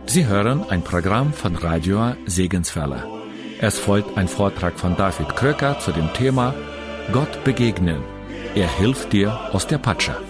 Sie hören ein Programm von Radio Segenswelle. Es folgt ein Vortrag von David Kröker zu dem Thema Gott begegnen. Er hilft dir aus der Patsche.